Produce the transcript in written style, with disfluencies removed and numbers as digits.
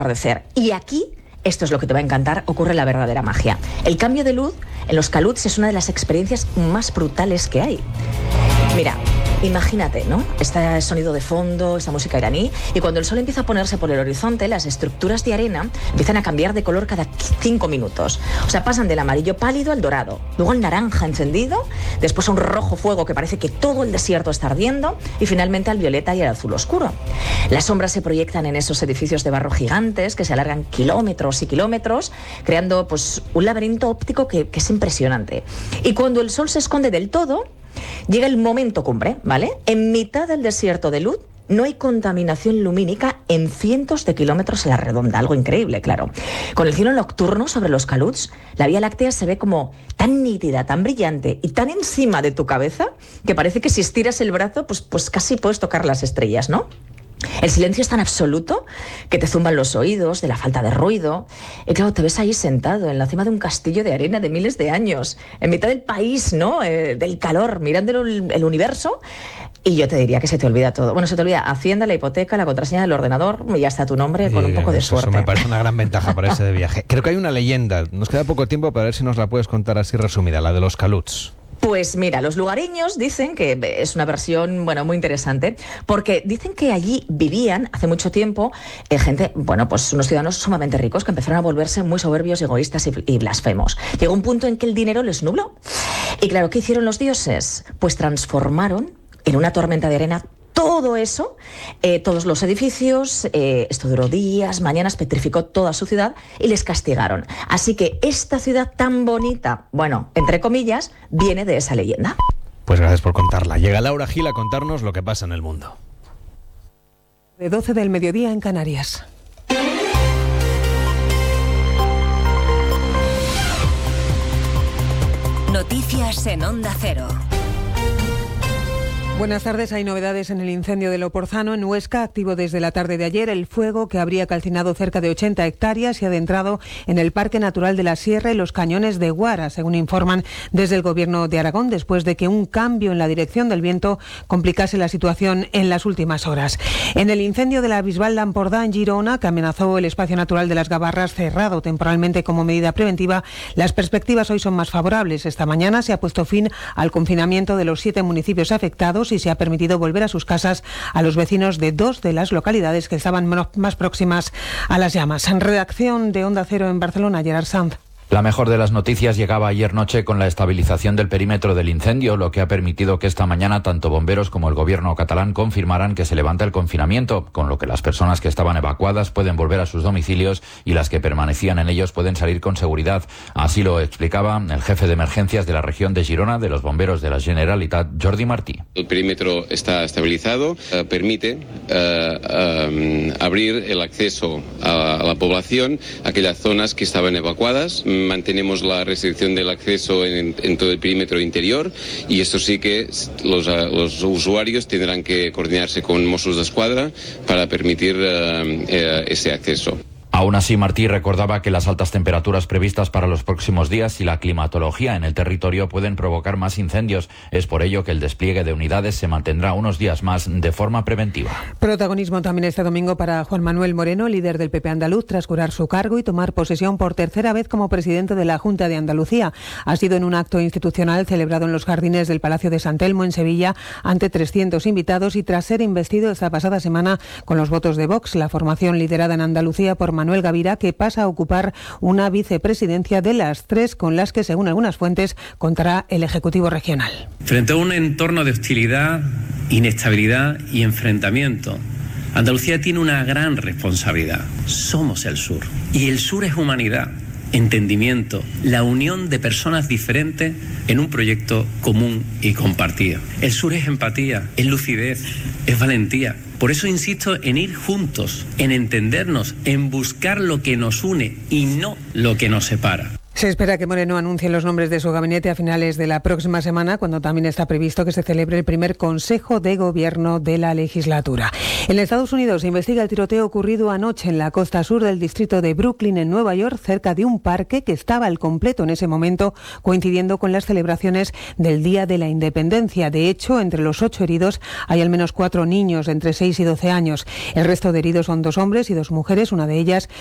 atardecer. Y aquí, esto es lo que te va a encantar, ocurre la verdadera magia. El cambio de luz en los caluts es una de las experiencias más brutales que hay. Mira, imagínate, ¿no? Este sonido de fondo, esta música iraní, y cuando el sol empieza a ponerse por el horizonte, las estructuras de arena empiezan a cambiar de color cada 5 minutos. O sea, pasan del amarillo pálido al dorado, luego al naranja encendido, después a un rojo fuego que parece que todo el desierto está ardiendo, y finalmente al violeta y al azul oscuro. Las sombras se proyectan en esos edificios de barro gigantes que se alargan kilómetros y kilómetros, creando pues un laberinto óptico que es impresionante. Y cuando el sol se esconde del todo, llega el momento cumbre, ¿vale? En mitad del desierto de Lud no hay contaminación lumínica en cientos de kilómetros a la redonda, algo increíble, claro. Con el cielo nocturno sobre los caluts, la Vía Láctea se ve como tan nítida, tan brillante y tan encima de tu cabeza que parece que si estiras el brazo, pues casi puedes tocar las estrellas, ¿no? El silencio es tan absoluto que te zumban los oídos de la falta de ruido. Y claro, te ves ahí sentado en la cima de un castillo de arena de miles de años, en mitad del país, ¿no? Del calor, mirando el universo. Y yo te diría que se te olvida todo. Bueno, se te olvida Hacienda, la hipoteca, la contraseña del ordenador y ya está tu nombre con un poco de suerte. Eso me parece una gran ventaja para ese viaje. Creo que hay una leyenda. Nos queda poco tiempo para ver si nos la puedes contar así resumida, la de los caluts. Pues mira, los lugareños dicen que es una versión, bueno, muy interesante, porque dicen que allí vivían hace mucho tiempo gente, bueno, pues unos ciudadanos sumamente ricos que empezaron a volverse muy soberbios, egoístas y blasfemos. Llegó un punto en que el dinero les nubló. Y claro, ¿qué hicieron los dioses? Pues transformaron en una tormenta de arena todo eso, todos los edificios, esto duró días, mañanas, petrificó toda su ciudad y les castigaron. Así que esta ciudad tan bonita, bueno, entre comillas, viene de esa leyenda. Pues gracias por contarla. Llega Laura Gil a contarnos lo que pasa en el mundo. De 12 del mediodía en Canarias. Noticias en Onda Cero. Buenas tardes. Hay novedades en el incendio de Loporzano, en Huesca, activo desde la tarde de ayer. El fuego, que habría calcinado cerca de 80 hectáreas, se ha adentrado en el Parque Natural de la Sierra y los cañones de Guara, según informan desde el Gobierno de Aragón, después de que un cambio en la dirección del viento complicase la situación en las últimas horas. En el incendio de la Bisbal d'Empordà, en Girona, que amenazó el espacio natural de las Gavarras, cerrado temporalmente como medida preventiva, las perspectivas hoy son más favorables. Esta mañana se ha puesto fin al confinamiento de los 7 municipios afectados y se ha permitido volver a sus casas a los vecinos de 2 de las localidades que estaban más próximas a las llamas. En redacción de Onda Cero en Barcelona, Gerard Sanz. La mejor de las noticias llegaba ayer noche con la estabilización del perímetro del incendio, lo que ha permitido que esta mañana tanto bomberos como el gobierno catalán confirmaran que se levanta el confinamiento, con lo que las personas que estaban evacuadas pueden volver a sus domicilios y las que permanecían en ellos pueden salir con seguridad. Así lo explicaba el jefe de emergencias de la región de Girona de los bomberos de la Generalitat, Jordi Martí. El perímetro está estabilizado, permite abrir el acceso a la población, a aquellas zonas que estaban evacuadas. Mantenemos la restricción del acceso en todo el perímetro interior y esto sí que los usuarios tendrán que coordinarse con Mossos d'Esquadra para permitir ese acceso. Aún así, Martí recordaba que las altas temperaturas previstas para los próximos días y la climatología en el territorio pueden provocar más incendios. Es por ello que el despliegue de unidades se mantendrá unos días más de forma preventiva. Protagonismo también este domingo para Juan Manuel Moreno, líder del PP andaluz, tras curar su cargo y tomar posesión por tercera vez como presidente de la Junta de Andalucía. Ha sido en un acto institucional celebrado en los jardines del Palacio de San Telmo, en Sevilla, ante 300 invitados y tras ser investido esta pasada semana con los votos de Vox, la formación liderada en Andalucía por Manuel Gavira, que pasa a ocupar una vicepresidencia de las 3 con las que, según algunas fuentes, contará el Ejecutivo regional. Frente a un entorno de hostilidad, inestabilidad y enfrentamiento, Andalucía tiene una gran responsabilidad. Somos el sur. Y el sur es humanidad, entendimiento, la unión de personas diferentes en un proyecto común y compartido. El sur es empatía, es lucidez, es valentía. Por eso insisto en ir juntos, en entendernos, en buscar lo que nos une y no lo que nos separa. Se espera que Moreno anuncie los nombres de su gabinete a finales de la próxima semana, cuando también está previsto que se celebre el primer Consejo de Gobierno de la legislatura. En Estados Unidos se investiga el tiroteo ocurrido anoche en la costa sur del distrito de Brooklyn, en Nueva York, cerca de un parque que estaba al completo en ese momento, coincidiendo con las celebraciones del Día de la Independencia. De hecho, entre los 8 heridos hay al menos 4 niños entre 6 y 12 años. El resto de heridos son 2 hombres y 2 mujeres, una de ellas